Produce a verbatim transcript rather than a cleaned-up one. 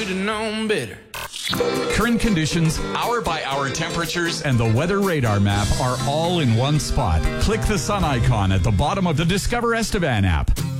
Should've known better. Current conditions, hour-by-hour temperatures, and the weather radar map are all in one spot. Click the sun icon at the bottom of the Discover Estevan app.